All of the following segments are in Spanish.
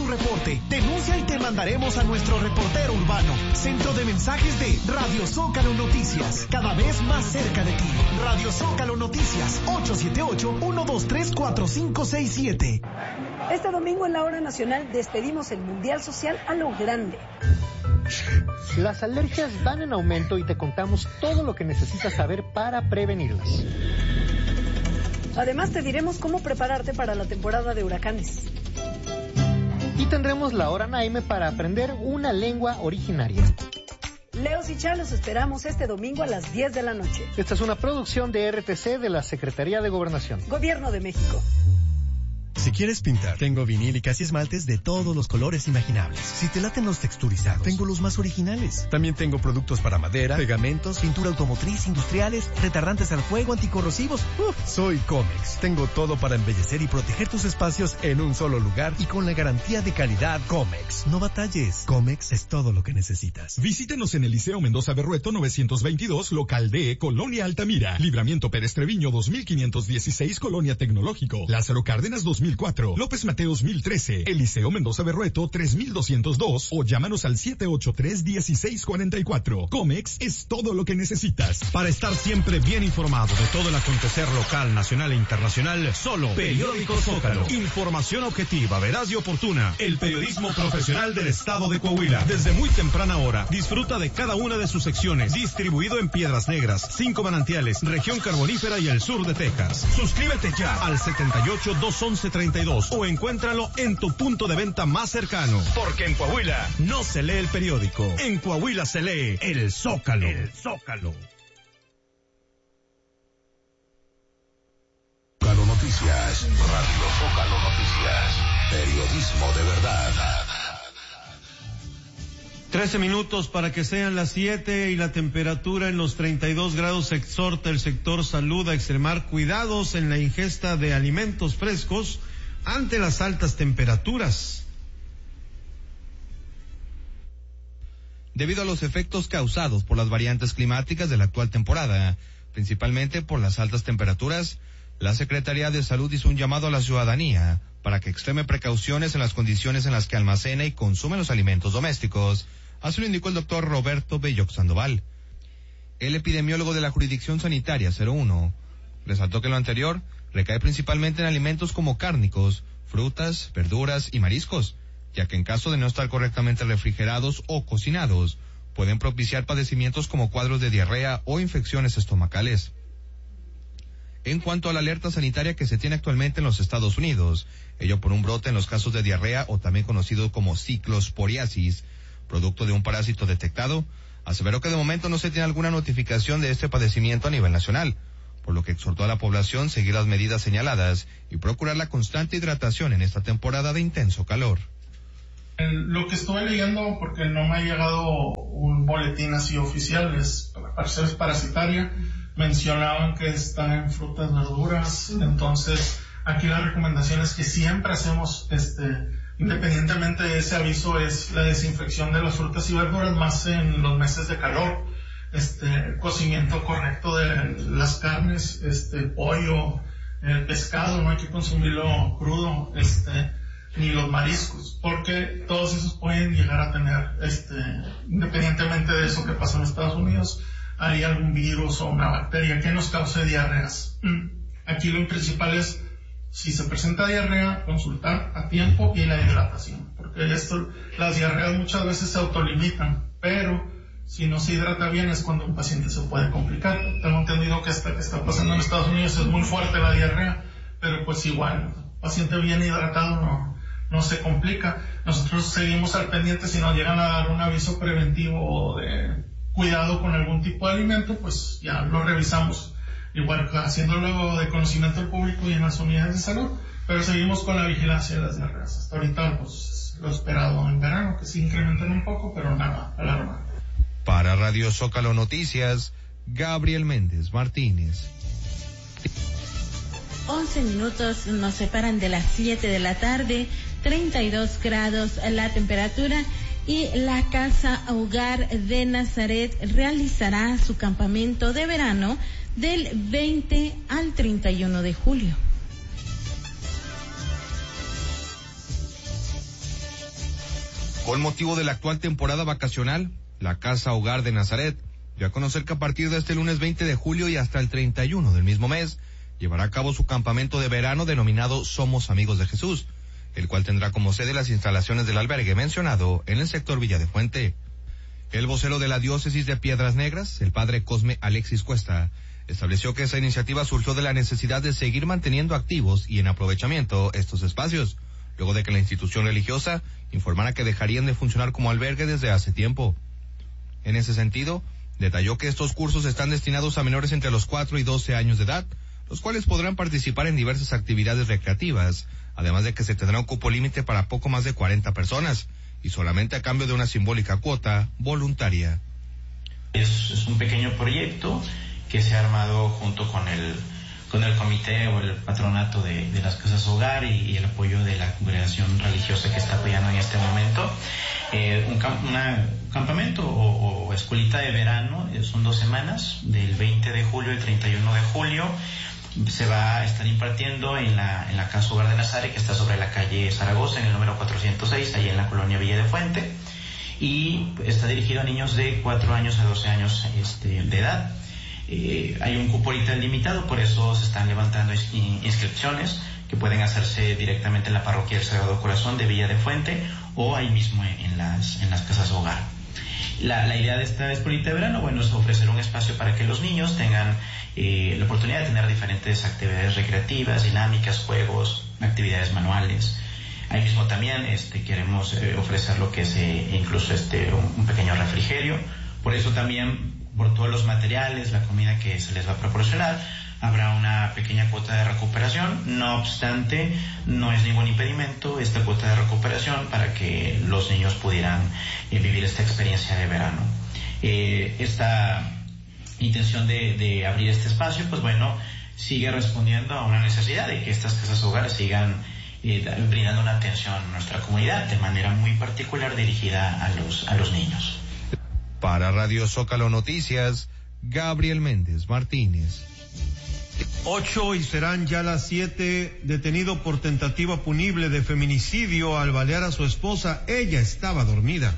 reporte. Denuncia y te mandaremos a nuestro reportero urbano. Centro de mensajes de Radio Zócalo Noticias, cada vez más cerca de ti. Radio Zócalo Noticias, 878-123-4567. Este domingo en la Hora Nacional despedimos el Mundial Social a lo grande. Las alergias van en aumento y te contamos todo lo que necesitas saber para prevenirlas. Además te diremos cómo prepararte para la temporada de huracanes. Y tendremos la Hora Naime para aprender una lengua originaria. Leos y Char los esperamos este domingo a las 10 de la noche. Esta es una producción de RTC de la Secretaría de Gobernación. Gobierno de México. Si quieres pintar, tengo vinílicas y esmaltes de todos los colores imaginables. Si te laten los texturizados, tengo los más originales. También tengo productos para madera, pegamentos, pintura automotriz, industriales, retardantes al fuego, anticorrosivos. Soy Comex. Tengo todo para embellecer y proteger tus espacios en un solo lugar y con la garantía de calidad Comex. No batalles. Comex es todo lo que necesitas. Visítenos en el Liceo Mendoza Berrueto 922, local D, Colonia Altamira. Libramiento Pérez Treviño 2516, Colonia Tecnológico. Lázaro Cárdenas 2004, López Mateos 1013, Eliseo Mendoza Berrueto 3202 o llámanos al 783-1644. Comex es todo lo que necesitas. Para estar siempre bien informado de todo el acontecer local, nacional e internacional, solo Periódico Zócalo. Información objetiva, veraz y oportuna. El periodismo profesional del estado de Coahuila. Desde muy temprana hora, disfruta de cada una de sus secciones. Distribuido en Piedras Negras, 5 Manantiales, Región Carbonífera y el sur de Texas. Suscríbete ya al 78-211-32 o encuéntralo en tu punto de venta más cercano. Porque en Coahuila no se lee el periódico. En Coahuila se lee el Zócalo. El Zócalo. Zócalo Noticias, Radio Zócalo Noticias, periodismo de verdad. 13 minutos para que sean las 7 y la temperatura en los 32 grados. Exhorta el sector salud a extremar cuidados en la ingesta de alimentos frescos ante las altas temperaturas. Debido a los efectos causados por las variantes climáticas de la actual temporada, principalmente por las altas temperaturas, la Secretaría de Salud hizo un llamado a la ciudadanía para que extreme precauciones en las condiciones en las que almacena y consume los alimentos domésticos. Así lo indicó el doctor Roberto Belloc Sandoval. El epidemiólogo de la Jurisdicción Sanitaria 01 resaltó que lo anterior recae principalmente en alimentos como cárnicos, frutas, verduras y mariscos, ya que en caso de no estar correctamente refrigerados o cocinados, pueden propiciar padecimientos como cuadros de diarrea o infecciones estomacales. En cuanto a la alerta sanitaria que se tiene actualmente en los Estados Unidos, ello por un brote en los casos de diarrea o también conocido como ciclosporiasis, producto de un parásito detectado, aseveró que de momento no se tiene alguna notificación de este padecimiento a nivel nacional, por lo que exhortó a la población seguir las medidas señaladas y procurar la constante hidratación en esta temporada de intenso calor. Lo que estuve leyendo, porque no me ha llegado un boletín así oficial, es parasitaria, mencionaban que está en frutas, verduras, entonces aquí la recomendación es que siempre hacemos, independientemente de ese aviso, es la desinfección de las frutas y verduras, más en los meses de calor, cocimiento correcto de las carnes, pollo, el pescado, no hay que consumirlo crudo, ni los mariscos, porque todos esos pueden llegar a tener, independientemente de eso que pasa en Estados Unidos, hay algún virus o una bacteria que nos cause diarreas. Aquí lo principal es, si se presenta diarrea, consultar a tiempo y la hidratación, porque las diarreas muchas veces se autolimitan, pero si no se hidrata bien es cuando un paciente se puede complicar. Tengo entendido que esta que está pasando en Estados Unidos es muy fuerte la diarrea, pero pues igual, paciente bien hidratado no se complica. Nosotros seguimos al pendiente, si nos llegan a dar un aviso preventivo o de cuidado con algún tipo de alimento, pues ya lo revisamos, igual haciéndolo de conocimiento del público y en las unidades de salud, pero seguimos con la vigilancia de las diarreas. Hasta ahorita, pues, lo esperado en verano, que sí incrementan un poco, pero nada alarmante. Para Radio Zócalo Noticias, Gabriel Méndez Martínez. 11 minutos nos separan de las 7 de la tarde, 32 grados la temperatura, y la Casa Hogar de Nazaret realizará su campamento de verano del 20 al 31 de julio. Con motivo de la actual temporada vacacional, la Casa Hogar de Nazaret dio a conocer que a partir de este lunes 20 de julio y hasta el 31 del mismo mes, llevará a cabo su campamento de verano denominado Somos Amigos de Jesús, el cual tendrá como sede las instalaciones del albergue mencionado en el sector Villa de Fuente. El vocero de la diócesis de Piedras Negras, el padre Cosme Alexis Cuesta, estableció que esa iniciativa surgió de la necesidad de seguir manteniendo activos y en aprovechamiento estos espacios, luego de que la institución religiosa informara que dejarían de funcionar como albergue desde hace tiempo. En ese sentido, detalló que estos cursos están destinados a menores entre los 4 y 12 años de edad, los cuales podrán participar en diversas actividades recreativas, además de que se tendrá un cupo límite para poco más de 40 personas, y solamente a cambio de una simbólica cuota voluntaria. Es un pequeño proyecto que se ha armado junto con el comité o el patronato de las casas hogar y el apoyo de la congregación religiosa que está apoyando en este momento. Un campamento o escuelita de verano, son 2 semanas, del 20 de julio al 31 de julio. Se va a estar impartiendo en la Casa Hogar de Nazaret, que está sobre la calle Zaragoza, en el número 406, ahí en la colonia Villa de Fuente, y está dirigido a niños de 4 años a 12 años de edad. Hay un cupo ahorita limitado, por eso se están levantando inscripciones que pueden hacerse directamente en la parroquia del Sagrado Corazón de Villa de Fuente o ahí mismo en las casas hogar. La idea de esta escuelita de verano, bueno, es ofrecer un espacio para que los niños tengan la oportunidad de tener diferentes actividades recreativas, dinámicas, juegos, actividades manuales. Ahí mismo también queremos ofrecer lo que es incluso un pequeño refrigerio. Por eso también, por todos los materiales, la comida que se les va a proporcionar, habrá una pequeña cuota de recuperación. No obstante, no es ningún impedimento esta cuota de recuperación para que los niños pudieran vivir esta experiencia de verano. Esta intención de abrir este espacio, pues bueno, sigue respondiendo a una necesidad de que estas casas hogares sigan brindando una atención a nuestra comunidad de manera muy particular dirigida a los niños. Para Radio Zócalo Noticias, Gabriel Méndez Martínez. 8 y serán ya las 7. Detenido por tentativa punible de feminicidio al balear a su esposa. Ella estaba dormida.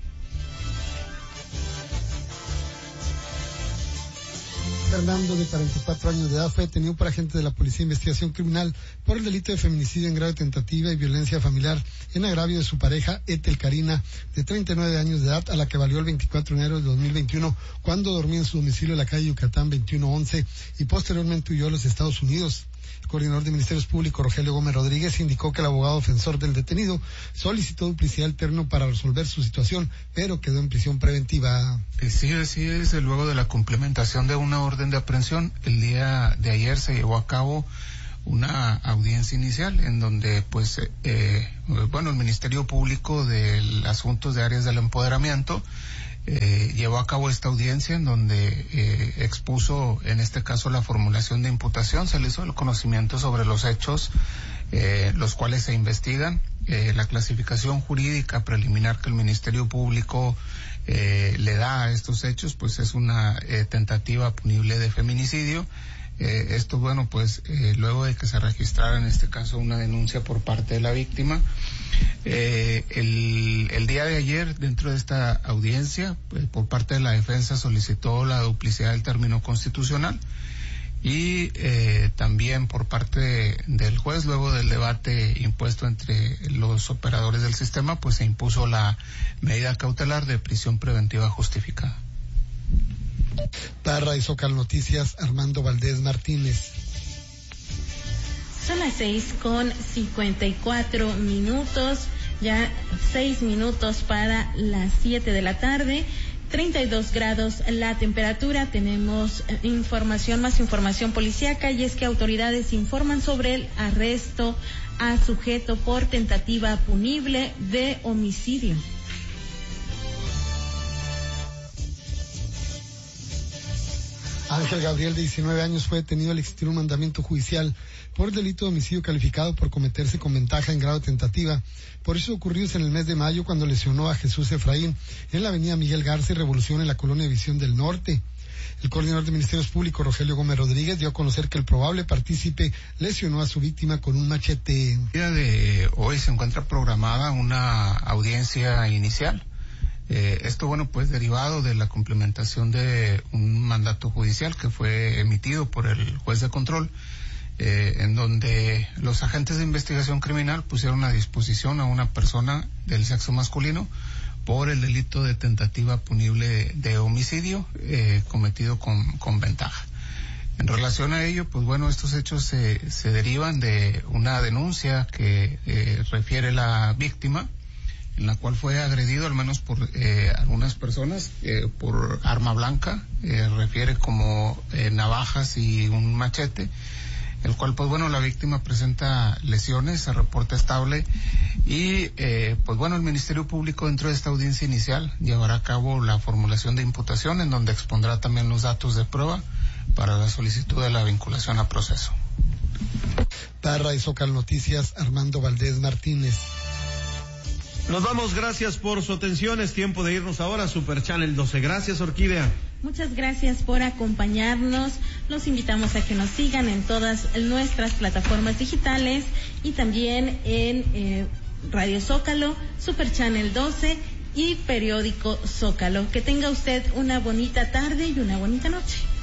Fernando, de 44 años de edad, fue detenido por agentes de la Policía de Investigación Criminal por el delito de feminicidio en grado de tentativa y violencia familiar en agravio de su pareja, Ethel Karina, de 39 años de edad, a la que valió el 24 de enero de 2021 cuando dormía en su domicilio en la calle Yucatán 2111 y posteriormente huyó a los Estados Unidos. El coordinador de Ministerios Públicos, Rogelio Gómez Rodríguez, indicó que el abogado defensor del detenido solicitó duplicidad del término para resolver su situación, pero quedó en prisión preventiva. Sí, así es. Luego de la cumplimentación de una orden de aprehensión, el día de ayer se llevó a cabo una audiencia inicial en donde el Ministerio Público de Asuntos de Áreas del Empoderamiento llevó a cabo esta audiencia en donde expuso en este caso la formulación de imputación. Se le hizo el conocimiento sobre los hechos los cuales se investigan, la clasificación jurídica preliminar que el Ministerio Público le da a estos hechos, pues es una tentativa punible de feminicidio. Esto, luego de que se registrara en este caso una denuncia por parte de la víctima, el día de ayer, dentro de esta audiencia, por parte de la defensa solicitó la duplicidad del término constitucional y también por parte del juez, luego del debate impuesto entre los operadores del sistema, pues se impuso la medida cautelar de prisión preventiva justificada. Para Radio Zócalo Noticias, Armando Valdés Martínez. Son las 6:54, ya 6 minutos para las 7 de la tarde, 32 grados la temperatura. Tenemos más información policíaca, y es que autoridades informan sobre el arresto a sujeto por tentativa punible de homicidio. Ángel Gabriel, de 19 años, fue detenido al existir un mandamiento judicial por delito de homicidio calificado por cometerse con ventaja en grado de tentativa. Por hechos ocurridos en el mes de mayo, cuando lesionó a Jesús Efraín en la avenida Miguel Garza y Revolución en la colonia Visión del Norte. El coordinador de Ministerios Públicos, Rogelio Gómez Rodríguez, dio a conocer que el probable partícipe lesionó a su víctima con un machete. El día de hoy se encuentra programada una audiencia inicial. Esto, bueno, pues derivado de la complementación de un mandato judicial que fue emitido por el juez de control, en donde los agentes de investigación criminal pusieron a disposición a una persona del sexo masculino por el delito de tentativa punible de homicidio cometido con ventaja. En relación a ello, pues bueno, estos hechos se derivan de una denuncia que refiere la víctima, en la cual fue agredido al menos por algunas personas por arma blanca, refiere como navajas y un machete, el cual pues bueno, la víctima presenta lesiones, se reporta estable y pues bueno, el Ministerio Público dentro de esta audiencia inicial llevará a cabo la formulación de imputación, en donde expondrá también los datos de prueba para la solicitud de la vinculación a proceso. Para Zócalo Noticias, Armando Valdés Martínez. Nos vamos, gracias por su atención. Es tiempo de irnos ahora a Super Channel 12. Gracias, Orquídea. Muchas gracias por acompañarnos. Los invitamos a que nos sigan en todas nuestras plataformas digitales y también en Radio Zócalo, Super Channel 12 y Periódico Zócalo. Que tenga usted una bonita tarde y una bonita noche.